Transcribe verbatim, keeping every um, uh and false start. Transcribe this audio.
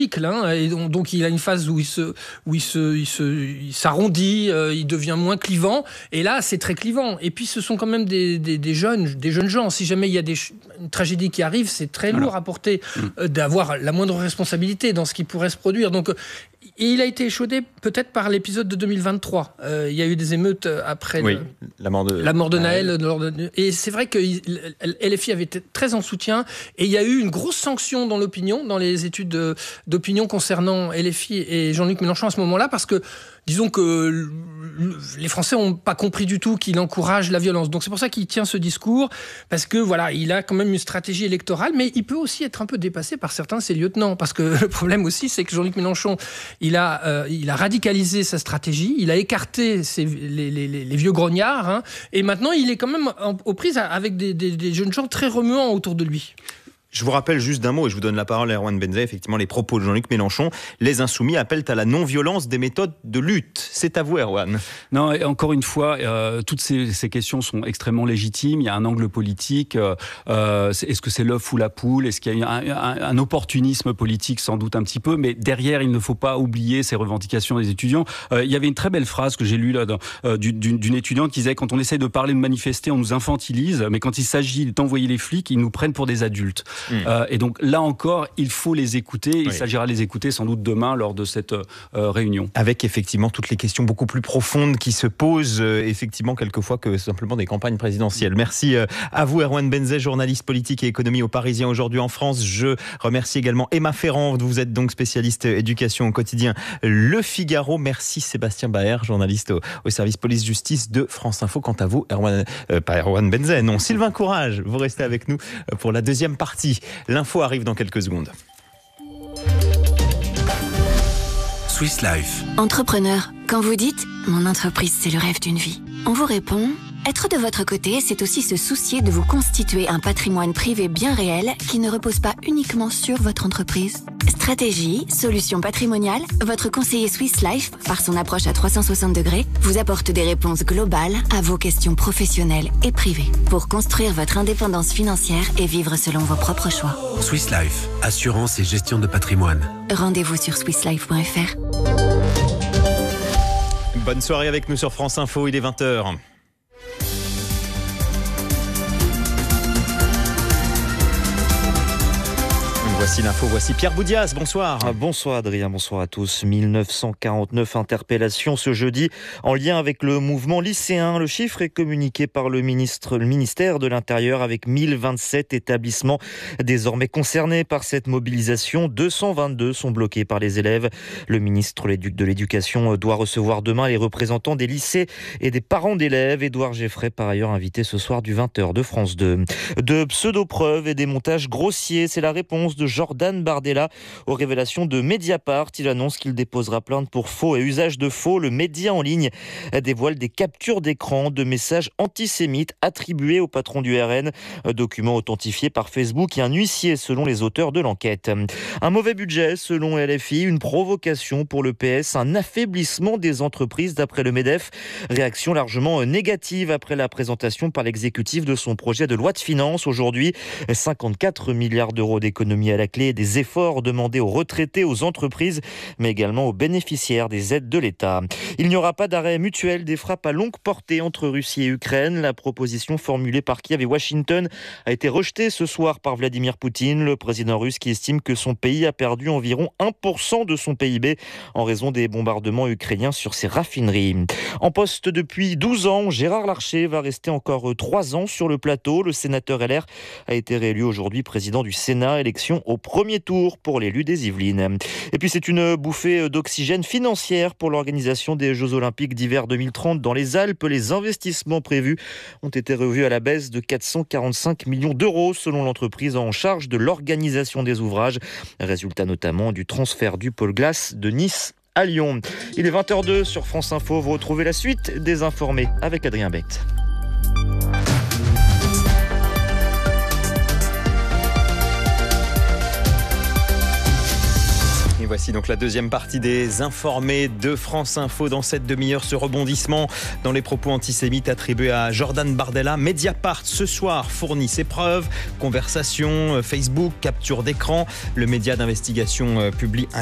Hein, et donc il a une phase où il se, où il se, il se, il s'arrondit, euh, il devient moins clivant. Et là, c'est très clivant. Et puis, ce sont quand même des, des, des jeunes, des jeunes gens. Si jamais il y a des, une tragédie qui arrive, c'est très lourd à porter euh, d'avoir la moindre responsabilité dans ce qui pourrait se produire. Donc, et il a été échaudé peut-être par l'épisode de deux mille vingt-trois. Euh, il y a eu des émeutes après oui, le, la mort de, la mort de Naël. Naël. Et c'est vrai que L F I avait été très en soutien. Et il y a eu une grosse sanction dans l'opinion, dans les études de, d'opinion concernant L F I et Jean-Luc Mélenchon à ce moment-là, parce que disons que les Français n'ont pas compris du tout qu'il encourage la violence. Donc c'est pour ça qu'il tient ce discours, parce que voilà, il a quand même une stratégie électorale, mais il peut aussi être un peu dépassé par certains de ses lieutenants, parce que le problème aussi, c'est que Jean-Luc Mélenchon, il a, euh, il a radicalisé sa stratégie, il a écarté ses, les, les, les vieux grognards, hein, et maintenant il est quand même en, aux prises avec des, des, des jeunes gens très remuants autour de lui. Je vous rappelle juste d'un mot, et je vous donne la parole à Erwan Benzet, effectivement, les propos de Jean-Luc Mélenchon. Les Insoumis appellent à la non-violence des méthodes de lutte. C'est à vous, Erwan. Non, et encore une fois, euh, toutes ces, ces questions sont extrêmement légitimes. Il y a un angle politique. Euh, est-ce que c'est l'œuf ou la poule? Est-ce qu'il y a un, un, un opportunisme politique? Sans doute un petit peu. Mais derrière, il ne faut pas oublier ces revendications des étudiants. Euh, il y avait une très belle phrase que j'ai lue là, dans, euh, d'une, d'une étudiante qui disait « Quand on essaie de parler, de manifester, on nous infantilise. Mais quand il s'agit d'envoyer les flics, ils nous prennent pour des adultes. » Mmh. Euh, et donc là encore, il faut les écouter. Il oui. s'agira de les écouter sans doute demain lors de cette euh, réunion. Avec effectivement toutes les questions beaucoup plus profondes qui se posent euh, effectivement quelquefois que simplement des campagnes présidentielles. Merci euh, à vous, Erwan Benzet, journaliste politique et économie au Parisien aujourd'hui en France. Je remercie également Emma Ferrand. Vous êtes donc spécialiste éducation au quotidien Le Figaro. Merci Sébastien Baer, journaliste au, au service police-justice de France Info. Quant à vous, Erwan, euh, pas Erwan Benzet, non, Sylvain Courage, vous restez avec nous pour la deuxième partie. L'info arrive dans quelques secondes. Swiss Life. Entrepreneur, quand vous dites « Mon entreprise, c'est le rêve d'une vie », on vous répond « Être de votre côté, c'est aussi se soucier de vous constituer un patrimoine privé bien réel qui ne repose pas uniquement sur votre entreprise. » Stratégie, solutions patrimoniales, votre conseiller Swiss Life, par son approche à trois cent soixante degrés, vous apporte des réponses globales à vos questions professionnelles et privées pour construire votre indépendance financière et vivre selon vos propres choix. Swiss Life, assurance et gestion de patrimoine. Rendez-vous sur swiss life point f r. Bonne soirée avec nous sur France Info, il est vingt heures. Voici l'info, voici Pierre Boudias, bonsoir. Bonsoir Adrien, bonsoir à tous. mille neuf cent quarante-neuf interpellations ce jeudi en lien avec le mouvement lycéen. Le chiffre est communiqué par le, ministre, le ministère de l'Intérieur avec mille vingt-sept établissements désormais concernés par cette mobilisation. deux cent vingt-deux sont bloqués par les élèves. Le ministre de l'Éducation doit recevoir demain les représentants des lycées et des parents d'élèves. Édouard Geffray, par ailleurs invité ce soir du vingt heures de France deux. De pseudo-preuves et des montages grossiers, c'est la réponse de Jordan Bardella aux révélations de Mediapart. Il annonce qu'il déposera plainte pour faux et usage de faux. Le média en ligne dévoile des captures d'écran de messages antisémites attribués au patron du R N. Document authentifié par Facebook et un huissier selon les auteurs de l'enquête. Un mauvais budget selon L F I, une provocation pour le P S, un affaiblissement des entreprises d'après le MEDEF. Réaction largement négative après la présentation par l'exécutif de son projet de loi de finances. Aujourd'hui, cinquante-quatre milliards d'euros d'économies à la clé, des efforts demandés aux retraités, aux entreprises, mais également aux bénéficiaires des aides de l'État. Il n'y aura pas d'arrêt mutuel des frappes à longue portée entre Russie et Ukraine. La proposition formulée par Kiev et Washington a été rejetée ce soir par Vladimir Poutine, le président russe qui estime que son pays a perdu environ un pour cent de son P I B en raison des bombardements ukrainiens sur ses raffineries. En poste depuis douze ans, Gérard Larcher va rester encore trois ans sur le plateau. Le sénateur L R a été réélu aujourd'hui président du Sénat, élection au premier tour pour l'élu des Yvelines. Et puis c'est une bouffée d'oxygène financière pour l'organisation des Jeux Olympiques d'hiver deux mille trente dans les Alpes. Les investissements prévus ont été revus à la baisse de quatre cent quarante-cinq millions d'euros selon l'entreprise en charge de l'organisation des ouvrages. Résultat notamment du transfert du pôle glace de Nice à Lyon. Il est vingt heures deux sur France Info. Vous retrouvez la suite des informés avec Adrien Becht. voici donc la deuxième partie des informés de France Info. Dans cette demi-heure, ce rebondissement dans les propos antisémites attribués à Jordan Bardella. Mediapart, ce soir, fournit ses preuves. Conversations, Facebook, capture d'écran. Le média d'investigation publie un